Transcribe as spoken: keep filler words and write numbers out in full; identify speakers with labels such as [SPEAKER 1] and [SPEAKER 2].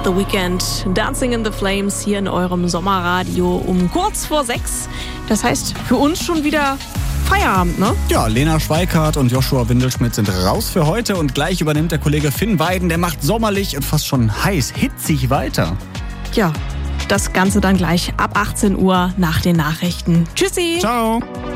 [SPEAKER 1] The Weeknd, Dancing in the Flames hier in eurem Sommerradio um kurz vor sechs. Das heißt für uns schon wieder Feierabend, ne?
[SPEAKER 2] Ja, Lena Schweikart und Joshua Windelschmidt sind raus für heute und gleich übernimmt der Kollege Finn Weiden, der macht sommerlich und fast schon heiß, hitzig weiter.
[SPEAKER 1] Ja, das Ganze dann gleich ab achtzehn Uhr nach den Nachrichten. Tschüssi!
[SPEAKER 2] Ciao!